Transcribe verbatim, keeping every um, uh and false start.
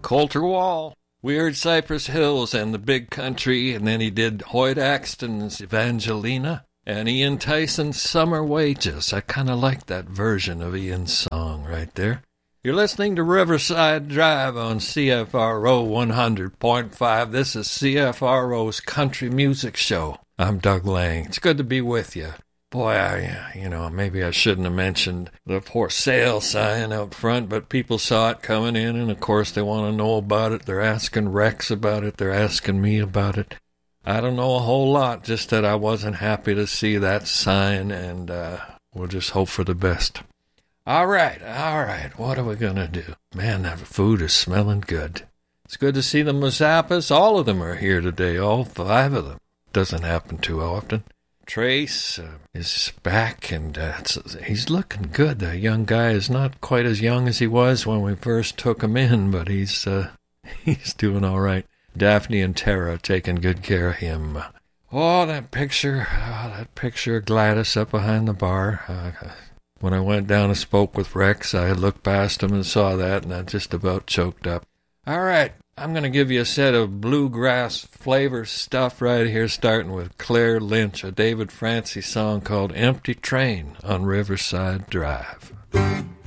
Colter Wall, Weird Cypress Hills and the Big Country, and then he did Hoyt Axton's Evangelina and Ian Tyson's Summer Wages. I kind of like that version of Ian's song right there. You're listening to Riverside Drive on C F R O one hundred point five. This is C F R O's Country Music Show. I'm Doug Lang. It's good to be with you. Boy, I, you know, maybe I shouldn't have mentioned the for sale sign out front, but people saw it coming in, and of course they want to know about it. They're asking Rex about it. They're asking me about it. I don't know a whole lot, just that I wasn't happy to see that sign, and uh, we'll just hope for the best. All right, all right, what are we going to do? Man, that food is smelling good. It's good to see the Mazzapas. All of them are here today, all five of them. Doesn't happen too often. Trace uh, is back, and uh, he's looking good. The young guy is not quite as young as he was when we first took him in, but he's uh, he's doing all right. Daphne and Tara taking good care of him. Oh, that picture, oh, that picture of Gladys up behind the bar. Uh, When I went down and spoke with Rex, I looked past him and saw that, and I just about choked up. All right, I'm going to give you a set of bluegrass flavor stuff right here, starting with Claire Lynch, a David Francis song called Empty Train on Riverside Drive.